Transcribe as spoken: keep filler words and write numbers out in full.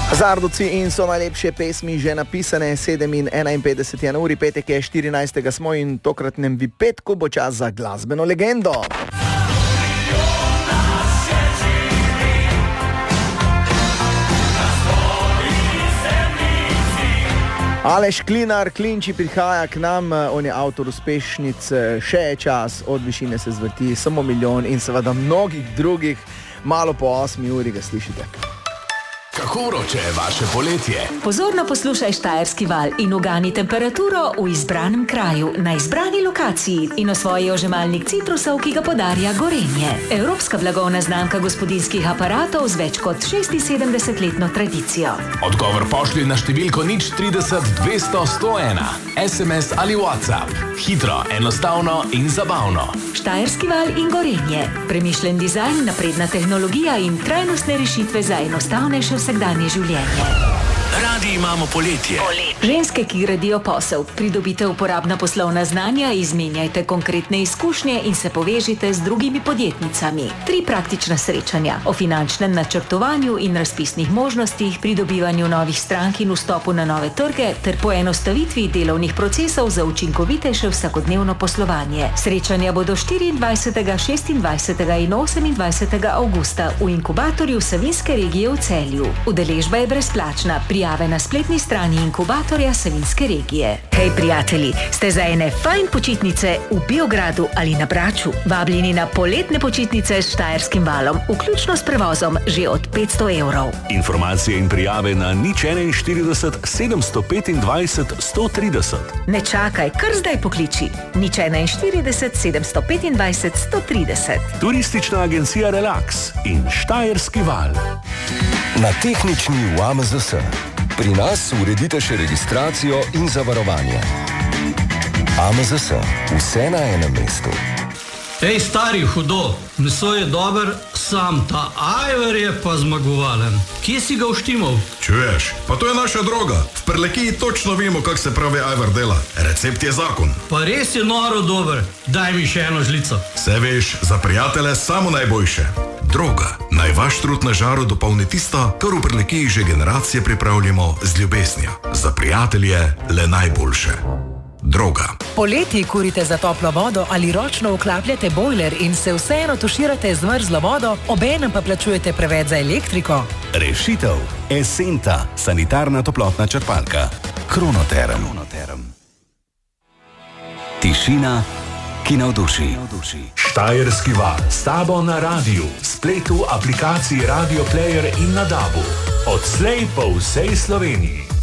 Zardovci in so najlepše pesmi že napisane, sedem in enainpetdeset je na uri, petek je štirinajstega smo in tokratnem vipetku bo čas za glasbeno legendo. Aleš Klinar, Klinči prihaja k nam, on je avtor uspešnic Še je čas, Od višine se zvrti, Samo milijon in seveda mnogih drugih. Malo po osmi uri ga slišite. Kako vroče je vaše poletje? Pozorno poslušaj Štajerski val in ugani temperaturo v izbranem kraju, na izbrani lokaciji in osvoji ožemalnik citrusov, ki ga podarja Gorenje. Evropska blagovna znamka gospodinjskih aparatov z več kot šestinsedemdesetletno tradicijo. Odgovor pošlji na številko nič trideset dvesto sto ena, es em es ali WhatsApp. Hitro, enostavno in zabavno. Štajerski val in Gorenje. Premišljen dizajn, napredna tehnologija in trajnostne rešitve za enostavnejše vsakdanje življenje. Radi imamo poletje. Ženske, ki gradijo posel, pridobite uporabna poslovna znanja, izmenjajte konkretne izkušnje in se povežite z drugimi podjetnicami. Tri praktična srečanja o finančnem načrtovanju in razpisnih možnostih, pridobivanju novih strank in vstopu na nove trge ter poenostavitvi delovnih procesov za učinkovitejše vsakodnevno poslovanje. Srečanja bodo štiriindvajsetega, šestindvajsetega in osemindvajsetega avgusta v inkubatorju Savinjske regije v Celju. Udeležba je brezplačna. Prijave na spletni strani inkubatorja Savinjske regije. Hej prijatelji, ste za ene fajn počitnice v Biogradu ali na Braču? Vabljeni na poletne počitnice s Štajerskim valom, vključno s prevozom že od petsto evrov. Informacije in prijave na nič enainštirideset, sedemsto petindvajset, sto trideset. Ne čakaj, kar zdaj pokliči. nič enainštirideset, sedemsto petindvajset, sto trideset. Turistična agencija Relax in Štajerski val. Na tehnični v A M Z S. Pri nas uredite še registracijo in zavarovanje. A M Z S. Vse na enem mestu. Ej, stari, hudo. Meso je dober, sam ta ajvar je pa zmagovalen. Kje si ga uštimal? Čuješ, pa to je naša droga. V Prlekiji točno vemo, kak se pravi ajvar dela. Recept je zakon. Pa res je noro dober. Daj mi še eno žlico. Se veš, za prijatelje samo najboljše. Droga. Naj vaš trud na žaru dopolni tisto, kar v Prlekiji že generacije pripravljamo z ljubeznijo. Za prijatelje le najboljše. Droga. Poleti kurite za toplo vodo ali ročno vklapljate bojler in se vseeno tuširate z mrzlo vodo, obenem pa plačujete preveč za elektriko? Rešitev. Esenta, sanitarna toplotna črpalka. Kronoterm. Tišina, ki navduši. Štajerski val. S tabo na radiju, spletu, aplikaciji Radio Player in na dabu. Odslej po vsej Sloveniji.